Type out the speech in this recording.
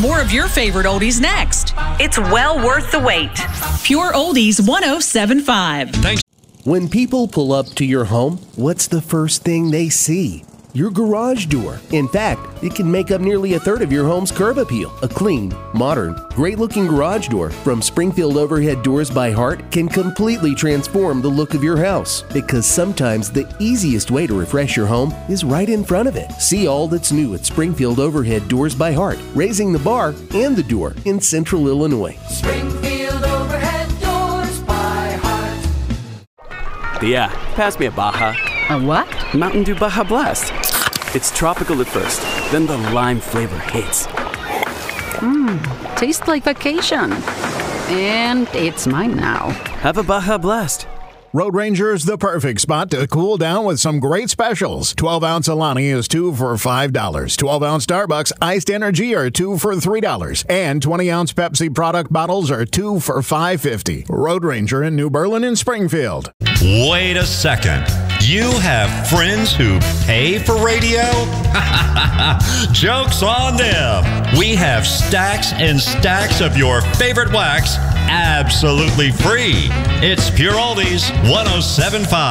more of your favorite oldies next. It's well worth the wait. Pure Oldies 1075. Thanks. When people pull up to your home, what's the first thing they see? Your garage door. In fact, it can make up nearly a third of your home's curb appeal. A clean, modern, great-looking garage door from Springfield Overhead Doors by Heart can completely transform the look of your house, because sometimes the easiest way to refresh your home is right in front of it. See all that's new at Springfield Overhead Doors by Heart, raising the bar and the door in Central Illinois. Springfield Overhead Doors by Heart. Yeah, pass me a Baja. A what? Mountain Dew Baja Blast. It's tropical at first, then the lime flavor hits. Tastes like vacation. And it's mine now. Have a Baja Blast. Road Ranger is the perfect spot to cool down with some great specials. 12-ounce Alani is 2 for $5. 12-ounce Starbucks Iced Energy are 2 for $3. And 20-ounce Pepsi product bottles are 2 for $5.50. Road Ranger in New Berlin and Springfield. Wait a second. You have friends who pay for radio? Joke's on them. We have stacks and stacks of your favorite wax absolutely free. It's Pure Oldies 1075.